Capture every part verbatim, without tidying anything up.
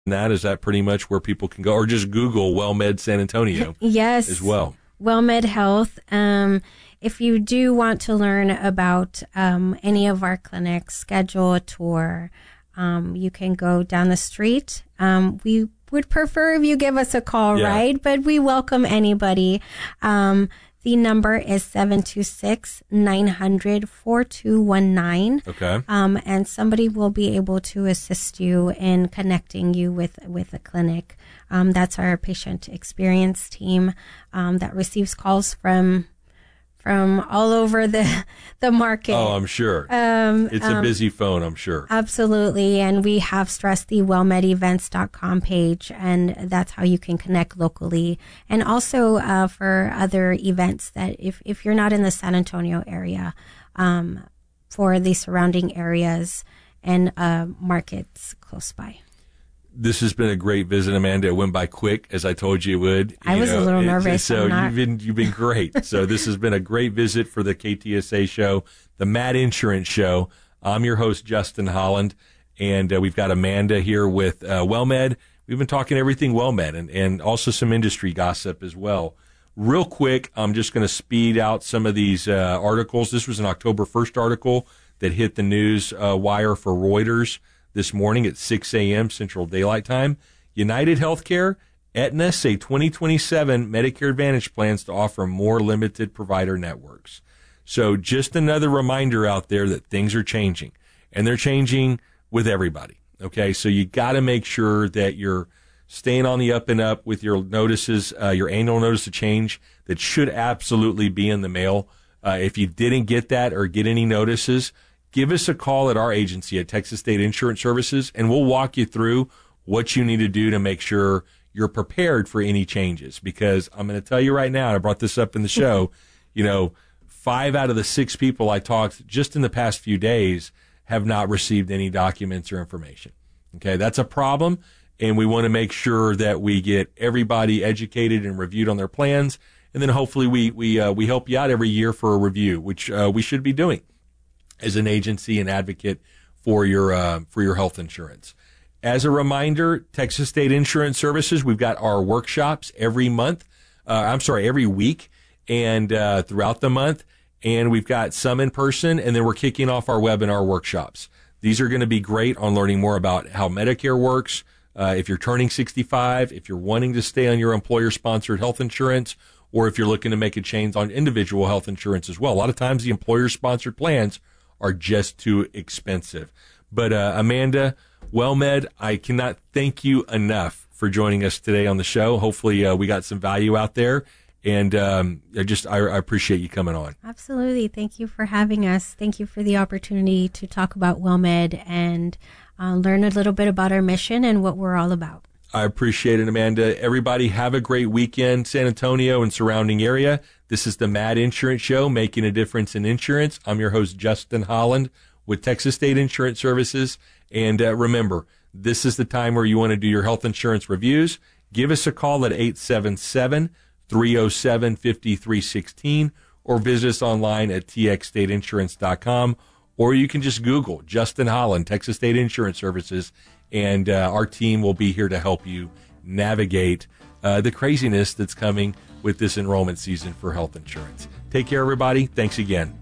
that, is that pretty much where people can go, or just Google WellMed San Antonio? Yes, as well. WellMed Health. Um, if you do want to learn about um, any of our clinics, schedule a tour. Um, you can go down the street. Um, we would prefer if you give us a call, yeah. right? But we welcome anybody. Um, the number is seven two six, nine hundred, four two one nine. Okay. Um, and somebody will be able to assist you in connecting you with, with a clinic. Um, that's our patient experience team, um, that receives calls from from all over the the market. Oh, I'm sure. Um, it's um, a busy phone, I'm sure. Absolutely. And we have stressed the well med events dot com page, and that's how you can connect locally. And also uh, for other events that if, if you're not in the San Antonio area, um, for the surrounding areas and uh, markets close by. This has been a great visit, Amanda. It went by quick, as I told you it would. I you was know, a little it, nervous. So you've been you've been great. So this has been a great visit for the K T S A show, the Mad Insurance Show. I'm your host, Justin Holland, and uh, we've got Amanda here with uh, WellMed. We've been talking everything WellMed, and, and also some industry gossip as well. Real quick, I'm just going to speed out some of these uh, articles. This was an October first article that hit the news uh, wire for Reuters this morning at six a.m. Central Daylight Time. United Healthcare, Aetna say twenty twenty-seven Medicare Advantage plans to offer more limited provider networks. So just another reminder out there that things are changing, and they're changing with everybody. Okay, so you got to make sure that you're staying on the up and up with your notices, uh, your annual notice of change that should absolutely be in the mail. Uh, if you didn't get that or get any notices, give us a call at our agency at Texas State Insurance Services, and we'll walk you through what you need to do to make sure you're prepared for any changes. Because I'm going to tell you right now, and I brought this up in the show, you know, five out of the six people I talked just in the past few days have not received any documents or information. Okay, that's a problem, and we want to make sure that we get everybody educated and reviewed on their plans, and then hopefully we we uh, we help you out every year for a review, which uh, we should be doing as an agency and advocate for your uh, for your health insurance. As a reminder, Texas State Insurance Services, we've got our workshops every month. Uh, I'm sorry, every week and uh, throughout the month. And we've got some in person, and then we're kicking off our webinar workshops. These are going to be great on learning more about how Medicare works. Uh, if you're turning sixty-five, if you're wanting to stay on your employer-sponsored health insurance, or if you're looking to make a change on individual health insurance as well. A lot of times the employer-sponsored plans are just too expensive. But uh, Amanda, WellMed, I cannot thank you enough for joining us today on the show. Hopefully uh, we got some value out there, and um, I just I, I appreciate you coming on. Absolutely. Thank you for having us. Thank you for the opportunity to talk about WellMed and uh, learn a little bit about our mission and what we're all about. I appreciate it, Amanda. Everybody have a great weekend, San Antonio and surrounding area. This is the Mad Insurance Show, making a difference in insurance. I'm your host, Justin Holland, with Texas State Insurance Services. And uh, remember, this is the time where you want to do your health insurance reviews. Give us a call at eight seven seven, three oh seven, five three one six or visit us online at t x state insurance dot com. Or you can just Google Justin Holland, Texas State Insurance Services, and uh, our team will be here to help you navigate uh, the craziness that's coming with this enrollment season for health insurance. Take care, everybody. Thanks again.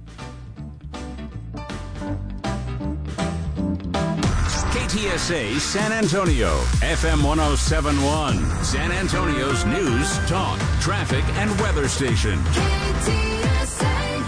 K T S A San Antonio, F M one oh seven point one, San Antonio's news, talk, traffic, and weather station. K T S A.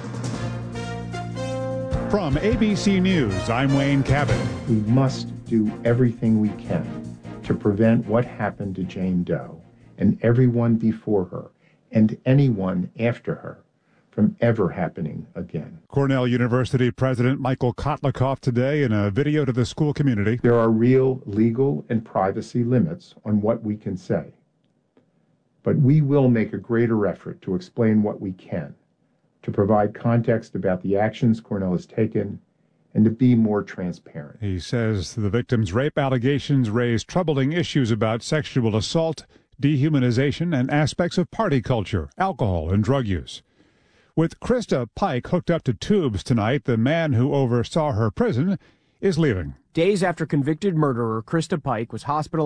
From A B C News, I'm Wayne Cabot. We must do everything we can to prevent what happened to Jane Doe and everyone before her and anyone after her from ever happening again. Cornell University President Michael Kotlikoff today in a video to the school community. There are real legal and privacy limits on what we can say. But we will make a greater effort to explain what we can, to provide context about the actions Cornell has taken, and to be more transparent. He says the victim's rape allegations raise troubling issues about sexual assault, dehumanization, and aspects of party culture, alcohol, and drug use. With Krista Pike hooked up to tubes tonight, the man who oversaw her prison is leaving. Days after convicted murderer Krista Pike was hospitalized